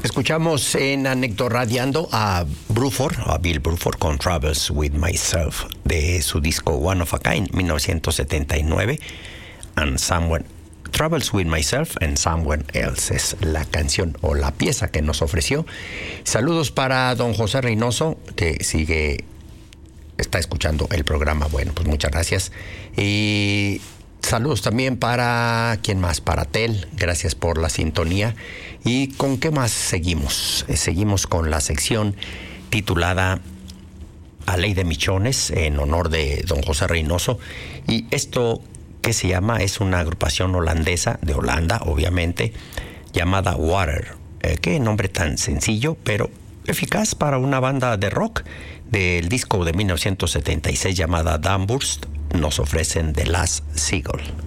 Escuchamos en Anecdoradiando a Bill Bruford con Travels With Myself de su disco One of a Kind, 1979, and Travels With Myself and Someone Else es la canción o la pieza que nos ofreció. Saludos para don José Reynoso, que está escuchando el programa. Bueno, pues muchas gracias. Y saludos también para, ¿quién más? Para Tel, gracias por la sintonía. ¿Y con qué más seguimos? Seguimos con la sección titulada A Ley de Michones, en honor de don José Reynoso. Y esto que se llama, es una agrupación holandesa, de Holanda, obviamente, llamada Water. Qué nombre tan sencillo, pero eficaz para una banda de rock. Del disco de 1976 llamada Damburst, nos ofrecen The Last Seagull.